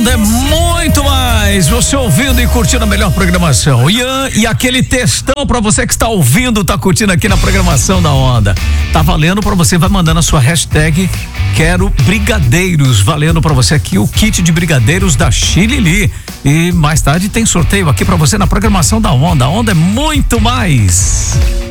Onda é muito mais. Você ouvindo e curtindo a melhor programação. Ian, e aquele textão pra você que está ouvindo, tá curtindo aqui na programação da Onda. Tá valendo pra você, vai mandando a sua hashtag Quero Brigadeiros. Valendo pra você aqui o kit de brigadeiros da Chilili. E mais tarde tem sorteio aqui pra você na programação da Onda. A Onda é muito mais.